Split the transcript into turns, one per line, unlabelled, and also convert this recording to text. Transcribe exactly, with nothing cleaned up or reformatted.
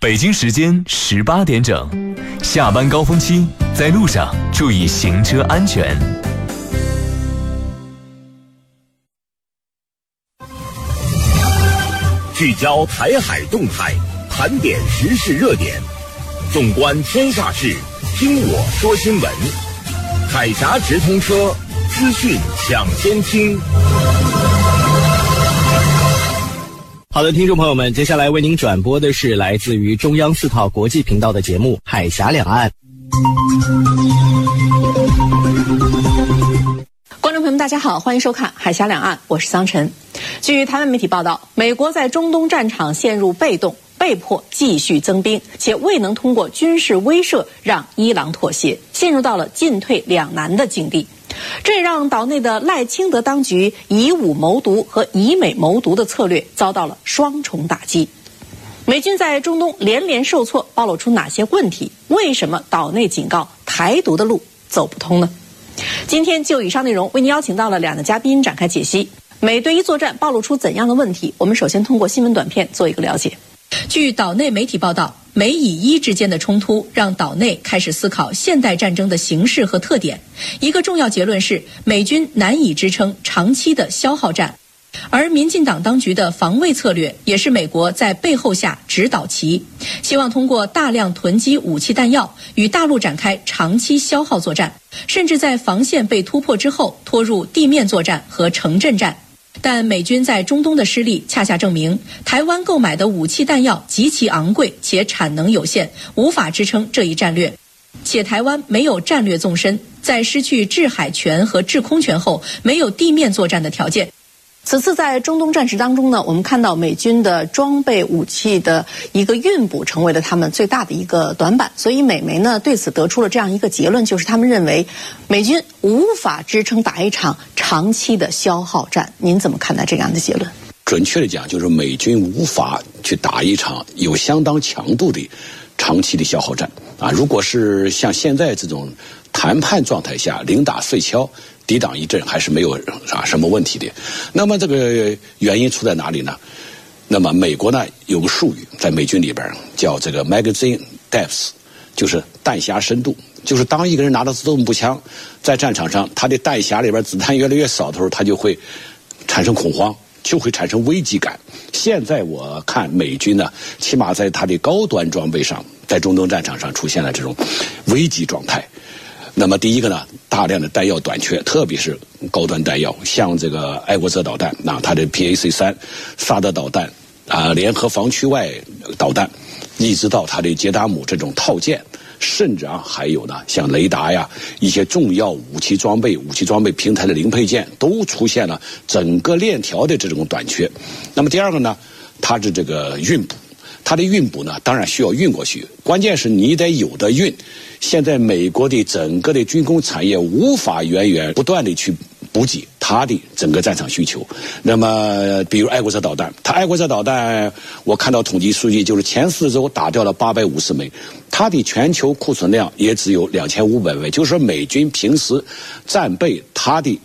北京时间十八点整，下班高峰期，在路上注意行车安全。
聚焦台海动态，盘点时事热点，纵观天下事，听我说新闻。海峡直通车，资讯抢先听。
好的，听众朋友们，接下来为您转播的是来自于中央四套国际频道的节目《海峡两岸》。
观众朋友们，大家好，欢迎收看《海峡两岸》，我是桑晨。据台湾媒体报道，美国在中东战场陷入被动，被迫继续增兵，且未能通过军事威慑让伊朗妥协，陷入到了进退两难的境地。这也让岛内的赖清德当局以武谋独和以美谋独的策略遭到了双重打击。美军在中东连连受挫，暴露出哪些问题？为什么岛内警告台独的路走不通呢？今天就以上内容为您邀请到了两个嘉宾展开解析。美对伊作战暴露出怎样的问题？我们首先通过新闻短片做一个了解。据岛内媒体报道，美以伊之间的冲突让岛内开始思考现代战争的形式和特点。一个重要结论是，美军难以支撑长期的消耗战，而民进党当局的防卫策略也是美国在背后下指导棋，希望通过大量囤积武器弹药与大陆展开长期消耗作战，甚至在防线被突破之后拖入地面作战和城镇战。但美军在中东的失利恰恰证明，台湾购买的武器弹药极其昂贵且产能有限，无法支撑这一战略。且台湾没有战略纵深，在失去制海权和制空权后，没有地面作战的条件。此次在中东战事当中呢，我们看到美军的装备武器的一个运补成为了他们最大的一个短板，所以美媒呢对此得出了这样一个结论，就是他们认为美军无法支撑打一场长期的消耗战。您怎么看待这样的结论？
准确的讲，就是美军无法去打一场有相当强度的长期的消耗战啊！如果是像现在这种谈判状态下，零打碎敲，抵挡一阵还是没有啊什么问题的。那么这个原因出在哪里呢？那么美国呢有个术语在美军里边叫这个 magazine depth， 就是弹匣深度。就是当一个人拿到自动步枪在战场上，他的弹匣里边子弹越来越少的时候，他就会产生恐慌，就会产生危机感。现在我看美军呢，起码在他的高端装备上，在中东战场上出现了这种危机状态。那么第一个呢，大量的弹药短缺，特别是高端弹药，像这个爱国者导弹，那它的 P A C 三、萨德导弹啊、联合防区外导弹，一直到它的捷达姆这种套件，甚至啊还有呢像雷达呀，一些重要武器装备、武器装备平台的零配件都出现了整个链条的这种短缺。那么第二个呢，它是这个运补。它的运补呢，当然需要运过去，关键是你得有的运。现在美国的整个的军工产业无法源源不断的去补给它的整个战场需求。那么，比如爱国者导弹，它爱国者导弹，我看到统计数据，就是前四周打掉了八百五十枚，它的全球库存量也只有两千五百枚，就是说美军平时战备它的